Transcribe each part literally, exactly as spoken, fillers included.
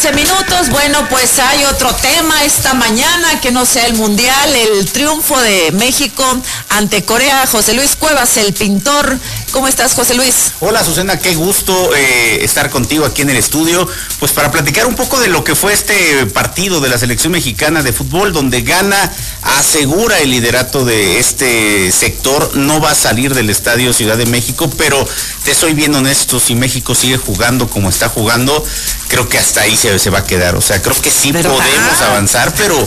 quince minutos. Bueno, pues hay otro tema esta mañana que no sea el mundial, el triunfo de México ante Corea. José Luis Cuevas, el pintor. ¿Cómo estás, José Luis? Hola, Azucena, qué gusto eh, estar contigo aquí en el estudio, pues para platicar un poco de lo que fue este partido de la selección mexicana de fútbol, donde gana, asegura el liderato de este sector, no va a salir del estadio Ciudad de México, pero te soy bien honesto, si México sigue jugando como está jugando, creo que hasta ahí se, se va a quedar, o sea, creo que sí pero, podemos ah. avanzar, pero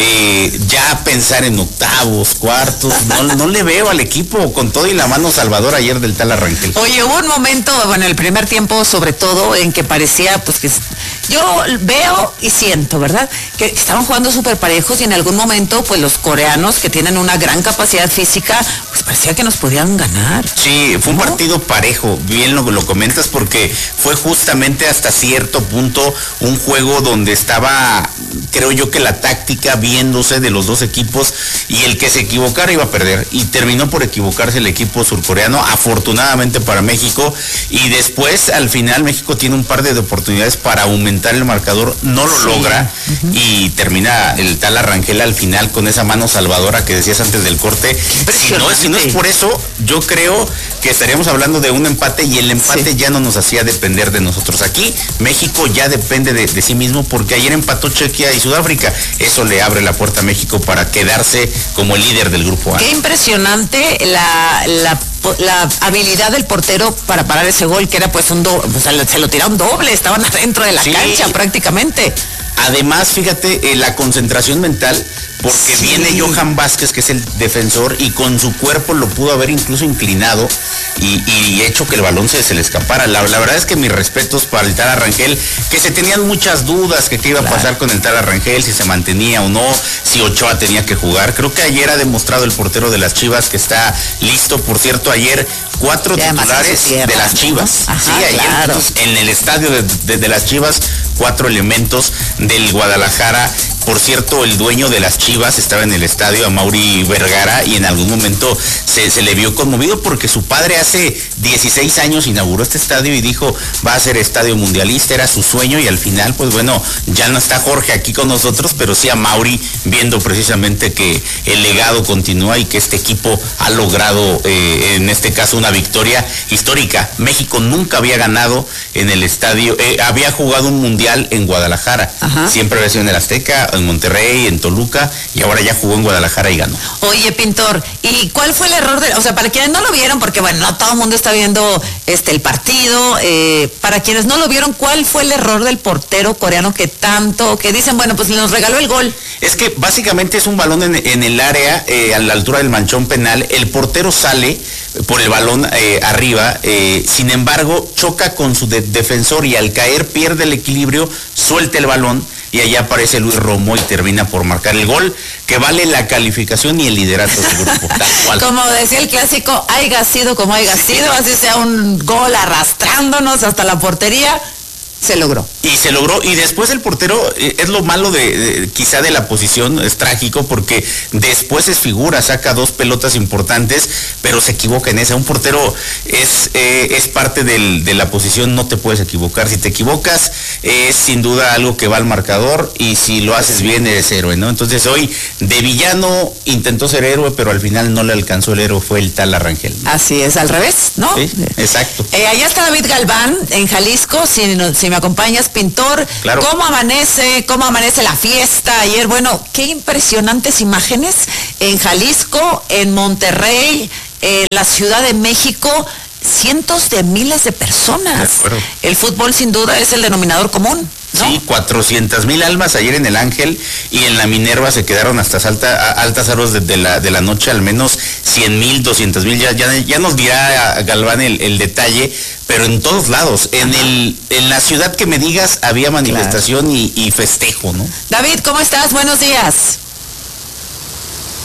eh, ya pensar en octavos, cuartos, no, no le veo al equipo con todo y la mano salvadora ayer del tal Arrangel. Oye, hubo un momento, bueno, el primer tiempo sobre todo, en que parecía, pues que yo veo y siento, ¿verdad? Que estaban jugando súper parejos y en algún momento, pues los coreanos, que tienen una gran capacidad física, pues parecía que nos podían ganar. Sí, fue un ¿no? partido parejo, bien lo, lo comentas, porque fue justamente hasta cierto punto un juego donde estaba, creo yo que la táctica viéndose de los dos equipos, y el que se equivocara iba a perder, y terminó por equivocarse el equipo surcoreano, afortunadamente para México, y después al final México tiene un par de oportunidades para aumentar el marcador, no lo sí. logra, uh-huh. y termina el tal Arrangel al final con esa mano salvadora que decías antes del corte. Si no, si no es por eso, yo creo que estaríamos hablando de un empate, y el empate sí. ya no nos hacía depender de nosotros. Aquí México ya depende de, de sí mismo, porque ayer empató Chequia y Sudáfrica, eso le abre la puerta a México para quedarse como el líder del grupo A. Qué impresionante la, la la habilidad del portero para parar ese gol, que era pues un doble, o sea, se lo tiraron doble, estaban adentro de la sí. cancha prácticamente. Además, fíjate, eh, la concentración mental, porque sí. viene Johan Vázquez, que es el defensor, y con su cuerpo lo pudo haber incluso inclinado y, y hecho que el balón se, se le escapara. La, la verdad es que mis respetos para el tal Arrangel, que se tenían muchas dudas que qué iba claro. a pasar con el tal Arrangel, si se mantenía o no, si Ochoa tenía que jugar. Creo que ayer ha demostrado el portero de las Chivas que está listo. Por cierto, ayer cuatro y titulares de las Chivas. Ajá, sí, ayer claro. en el estadio de, de, de las Chivas, cuatro elementos del Guadalajara. Por cierto, el dueño de las Chivas estaba en el estadio, Amaury Vergara, y en algún momento se, se le vio conmovido porque su padre hace dieciséis años inauguró este estadio y dijo, va a ser estadio mundialista, era su sueño, y al final, pues bueno, ya no está Jorge aquí con nosotros, pero sí Amaury, viendo precisamente que el legado continúa y que este equipo ha logrado, eh, en este caso, una victoria histórica. México nunca había ganado en el estadio, eh, había jugado un mundial en Guadalajara, Ajá. siempre había sido en el Azteca, en Monterrey, en Toluca, y ahora ya jugó en Guadalajara y ganó. Oye, pintor, ¿y cuál fue el error de, o sea, para quienes no lo vieron, porque bueno, no todo el mundo está viendo este el partido, eh, para quienes no lo vieron, ¿cuál fue el error del portero coreano que tanto, que dicen, bueno, pues nos regaló el gol? Es que básicamente es un balón en, en el área, eh, a la altura del manchón penal, el portero sale por el balón eh, arriba, eh, sin embargo, choca con su de- defensor y al caer pierde el equilibrio, suelta el balón, y allá aparece Luis Romo y termina por marcar el gol, que vale la calificación y el liderato de su grupo. Tal cual. Como decía el clásico, haiga sido como haiga sido, así sea un gol arrastrándonos hasta la portería, se logró. Y se logró, y después el portero, eh, es lo malo de, de quizá de la posición, es trágico, porque después es figura, saca dos pelotas importantes, pero se equivoca en esa. Un portero es, eh, es parte del, de la posición, no te puedes equivocar. Si te equivocas, es sin duda algo que va al marcador, y si lo haces bien, eres héroe, ¿no? Entonces hoy, de villano, intentó ser héroe, pero al final no le alcanzó el héroe, fue el tal Arrangel, ¿no? Así es, al revés, ¿no? Sí, exacto. Eh, allá está David Galván, en Jalisco, si, si me acompañas, pintor. Claro. ¿Cómo amanece, cómo amanece la fiesta ayer? Bueno, qué impresionantes imágenes en Jalisco, en Monterrey, en la Ciudad de México, cientos de miles de personas. De El fútbol sin duda es el denominador común, ¿no? Sí, cuatrocientas mil almas ayer en el Ángel, y en la Minerva se quedaron hasta alta, a altas horas de, de, la, de la noche, al menos cien mil, doscientas mil, ya, ya, ya nos dirá Galván el, el detalle, pero en todos lados, en el en la ciudad que me digas había manifestación, claro. y, y festejo, ¿no? David, ¿cómo estás? Buenos días.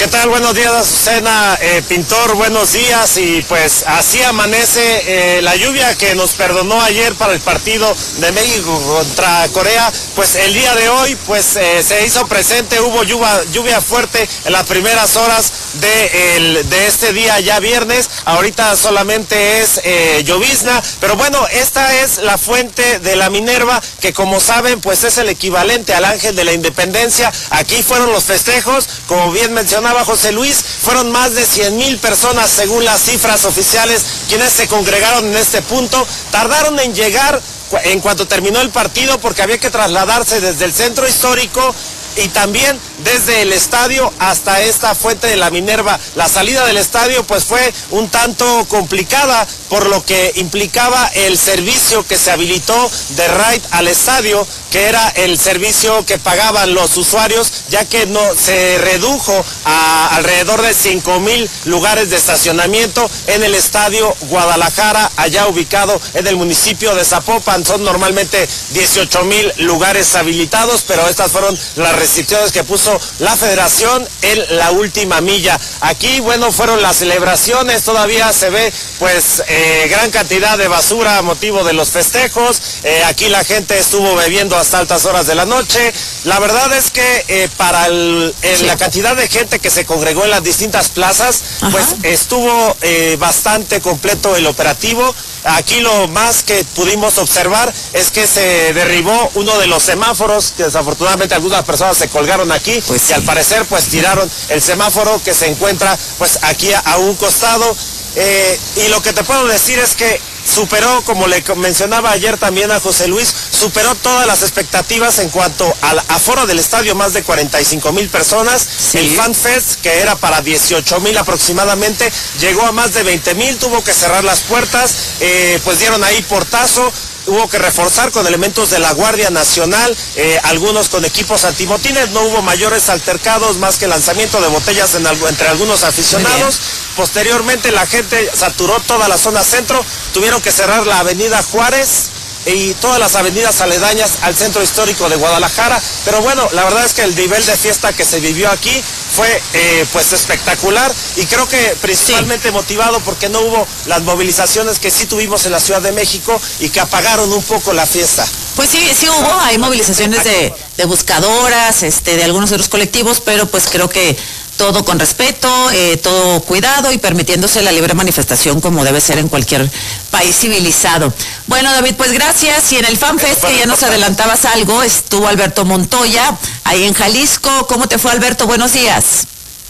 ¿Qué tal? Buenos días, Azucena, eh, Pintor, buenos días. Y pues así amanece eh, la lluvia que nos perdonó ayer para el partido de México contra Corea. Pues el día de hoy pues eh, se hizo presente, hubo lluvia, lluvia fuerte en las primeras horas de, el, de este día ya viernes. Ahorita solamente es eh, llovizna, pero bueno, esta es la fuente de la Minerva, que como saben pues es el equivalente al Ángel de la Independencia. Aquí fueron los festejos, como bien mencionaba José Luis, fueron más de cien mil personas según las cifras oficiales quienes se congregaron en este punto. Tardaron en llegar en cuanto terminó el partido porque había que trasladarse desde el centro histórico y también desde el estadio hasta esta fuente de la Minerva. La salida del estadio pues fue un tanto complicada por lo que implicaba el servicio que se habilitó de ride al estadio, que era el servicio que pagaban los usuarios, ya que no se redujo a alrededor de cinco mil lugares de estacionamiento en el estadio Guadalajara, allá ubicado en el municipio de Zapopan. Son normalmente dieciocho mil lugares habilitados, pero estas fueron las restricciones que puso la federación en la última milla. Aquí, bueno, fueron las celebraciones, todavía se ve pues eh, gran cantidad de basura a motivo de los festejos. Eh, aquí la gente estuvo bebiendo hasta altas horas de la noche. La verdad es que eh, para el, el, sí. la cantidad de gente que se congregó en las distintas plazas, Ajá. pues estuvo eh, bastante completo el operativo. Aquí lo más que pudimos observar es que se derribó uno de los semáforos, que desafortunadamente algunas personas se colgaron aquí, pues sí. y al parecer pues tiraron el semáforo que se encuentra pues aquí a, a un costado. Eh, y lo que te puedo decir es que superó, como le mencionaba ayer también a José Luis, superó todas las expectativas en cuanto al aforo del estadio, más de cuarenta y cinco mil personas. Sí. El Fan Fest, que era para dieciocho mil aproximadamente, llegó a más de veinte mil, tuvo que cerrar las puertas, eh, pues dieron ahí portazo. Hubo que reforzar con elementos de la Guardia Nacional, eh, algunos con equipos antimotines. No hubo mayores altercados más que lanzamiento de botellas en algo, entre algunos aficionados. Posteriormente la gente saturó toda la zona centro, tuvieron que cerrar la avenida Juárez y todas las avenidas aledañas al centro histórico de Guadalajara. Pero bueno, la verdad es que el nivel de fiesta que se vivió aquí fue eh, pues espectacular, y creo que principalmente sí. motivado porque no hubo las movilizaciones que sí tuvimos en la Ciudad de México y que apagaron un poco la fiesta. Pues sí, sí hubo, hay movilizaciones de, de buscadoras, este, de algunos otros colectivos, pero pues creo que todo con respeto, eh, todo cuidado y permitiéndose la libre manifestación como debe ser en cualquier país civilizado. Bueno, David, pues gracias. Y en el Fan Fest, que ya nos adelantabas algo, estuvo Alberto Montoya, ahí en Jalisco. ¿Cómo te fue, Alberto? Buenos días.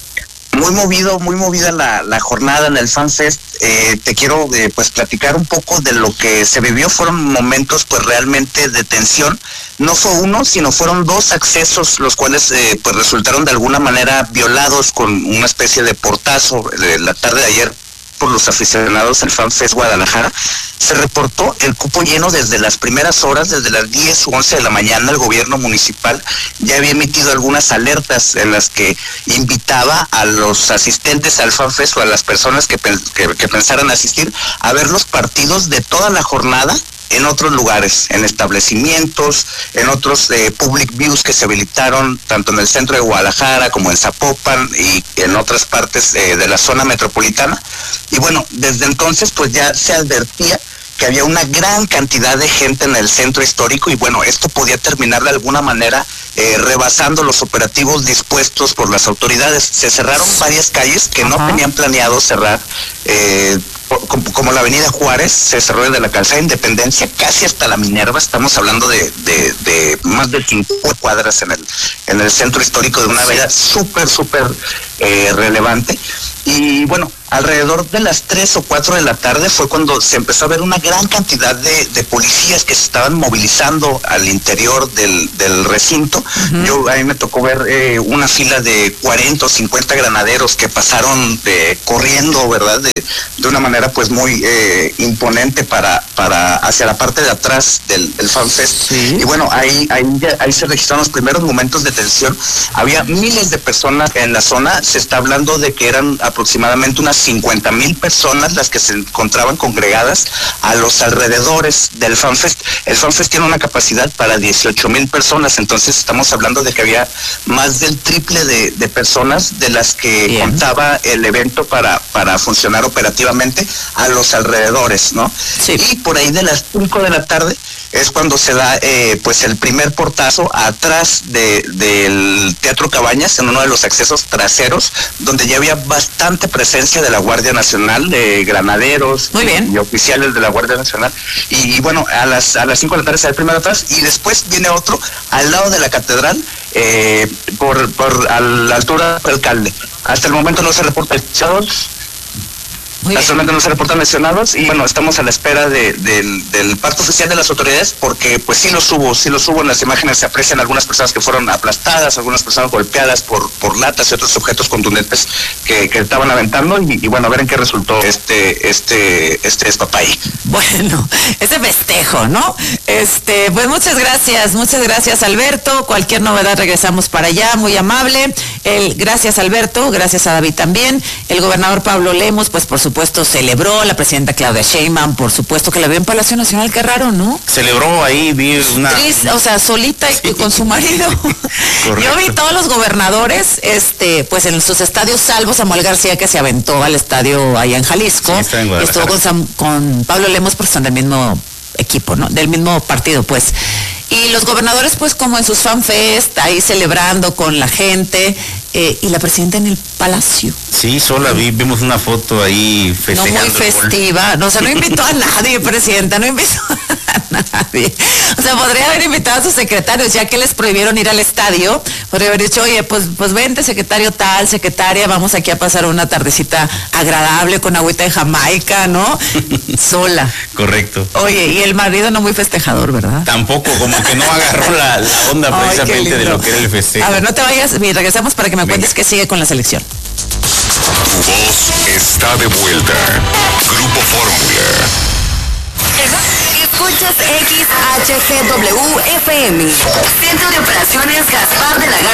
Muy movido, muy movida la, la jornada en el Fan Fest. Eh, te quiero eh, pues platicar un poco de lo que se vivió. Fueron momentos pues realmente de tensión. No fue uno, sino fueron dos accesos, los cuales eh, pues resultaron de alguna manera violados con una especie de portazo de la tarde de ayer por los aficionados al Fan Fest Guadalajara. Se reportó el cupo lleno desde las primeras horas, desde las diez u once de la mañana. El gobierno municipal ya había emitido algunas alertas en las que invitaba a los asistentes al Fan Fest o a las personas que, que, que pensaran asistir a ver los partidos de toda la jornada en otros lugares, en establecimientos, en otros eh, public views que se habilitaron tanto en el centro de Guadalajara como en Zapopan y en otras partes eh, de la zona metropolitana. Y bueno, desde entonces pues ya se advertía que había una gran cantidad de gente en el centro histórico, y bueno, esto podía terminar de alguna manera eh, rebasando los operativos dispuestos por las autoridades. Se cerraron varias calles que Ajá. no tenían planeado cerrar, eh, como, como la avenida Juárez, se cerró desde la calzada Independencia casi hasta la Minerva. Estamos hablando de, de, de más de cincuenta cuadras en el, en el centro histórico, de una avenida súper, súper eh, relevante. Y bueno, alrededor de las tres o cuatro de la tarde fue cuando se empezó a ver una gran cantidad de, de policías que se estaban movilizando al interior del, del recinto. Uh-huh. Yo, a mí me tocó ver eh, una fila de cuarenta o cincuenta granaderos que pasaron de, corriendo, ¿verdad?, de, de una manera manera pues muy eh, imponente para, para hacia la parte de atrás del, del FanFest. Sí. Y bueno, ahí, ahí, ahí se registraron los primeros momentos de tensión. Había miles de personas en la zona, se está hablando de que eran aproximadamente unas cincuenta mil personas las que se encontraban congregadas a los alrededores del FanFest. El FanFest tiene una capacidad para dieciocho mil personas, entonces estamos hablando de que había más del triple de, de personas de las que Bien. contaba el evento para, para funcionar operativamente a los alrededores, ¿no? Sí. Y por ahí de las cinco de la tarde es cuando se da eh, pues el primer portazo atrás de, del Teatro Cabañas, en uno de los accesos traseros, donde ya había bastante presencia de la Guardia Nacional, de granaderos Muy bien. y, y oficiales de la Guardia Nacional. Y, y bueno, a las a las cinco de la tarde se da el primero atrás, y después viene otro al lado de la catedral, eh, por, por a la altura del alcalde. Hasta el momento no se reportan lesionados. Actualmente no se reportan lesionados, y bueno, estamos a la espera de, de, del parte oficial de las autoridades, porque pues sí los hubo, sí los hubo. En las imágenes se aprecian algunas personas que fueron aplastadas, algunas personas golpeadas por, por latas y otros objetos contundentes que, que estaban aventando, y, y bueno, a ver en qué resultó este, este, este despapay. Bueno, ese festejo, ¿no? Este, pues muchas gracias, muchas gracias, Alberto. Cualquier novedad regresamos para allá, muy amable. El, gracias, Alberto, gracias a David también. El gobernador Pablo Lemos, pues por supuesto celebró, la presidenta Claudia Sheinbaum, por supuesto que la vio en Palacio Nacional, qué raro, ¿no? Celebró ahí, vi una... Triste, o sea, solita y sí. con su marido. Yo vi todos los gobernadores, este, pues en sus estadios, salvo Samuel García, que se aventó al estadio allá en Jalisco. Sí, en estuvo con, Sam, con Pablo Lemos, porque son del mismo equipo, ¿no? Del mismo partido, pues. Y los gobernadores, pues, como en sus fanfest, ahí celebrando con la gente, eh, y la presidenta en el palacio. Sí, sola vi, vimos una foto ahí festejando. No muy festiva, no, o sea, no invitó a nadie, presidenta, no invitó a nadie. O sea, podría haber invitado a sus secretarios, ya que les prohibieron ir al estadio, podría haber dicho, oye, pues, pues vente, secretario tal, secretaria, vamos aquí a pasar una tardecita agradable con agüita de Jamaica, ¿no? Sola. Correcto. Oye, y el marido no muy festejador, ¿verdad? Tampoco, como que no agarró la, la onda precisamente Ay, de lo que era el festejo. A ver, no te vayas, y regresamos para que me Venga. cuentes qué sigue con la selección. Tu voz está de vuelta. Grupo Fórmula. Escuchas X H G W F M. Centro de Operaciones Gaspar de la Garza.